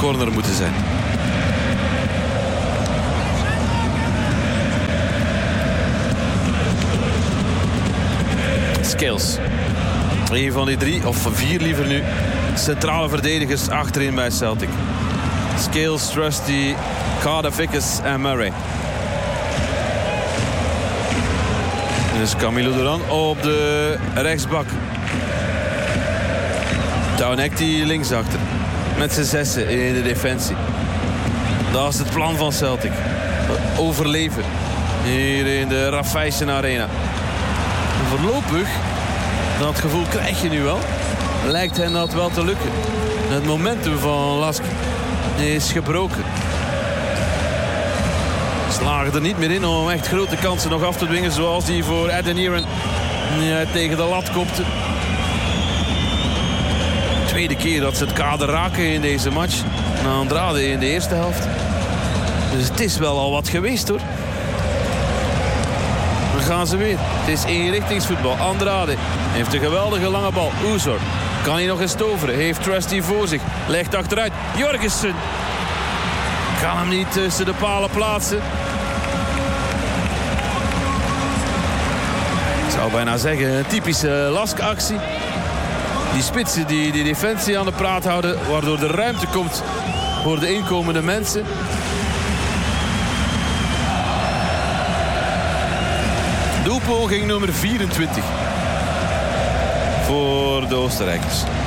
corner moeten zijn. Scales. Een van die 3, of 4 liever nu, centrale verdedigers achterin bij Celtic. Scales, Trusty, Carter Vickers en Murray. Dus Camilo Duran op de rechtsbak. Taonekti linksachter. Met z'n 6 in de defensie. Dat is het plan van Celtic. Overleven. Hier in de Raiffeisen Arena. En voorlopig, dat gevoel krijg je nu wel, lijkt hen dat wel te lukken. Het momentum van Lask is gebroken. Slagen er niet meer in om echt grote kansen nog af te dwingen, zoals die voor Adeniran tegen de lat kopte. Tweede keer dat ze het kader raken in deze match. Na Andrade in de eerste helft. Dus het is wel al wat geweest hoor. Dan gaan ze weer. Het is eenrichtingsvoetbal. Andrade heeft een geweldige lange bal. Uzor kan hij nog eens toveren. Heeft Trusty voor zich. Legt achteruit. Jorgensen kan hem niet tussen de palen plaatsen. Ik zou bijna zeggen een typische Lask-actie. Die spitsen die de defensie aan de praat houden, waardoor er ruimte komt voor de inkomende mensen. Doelpoging nummer 24 voor de Oostenrijkers.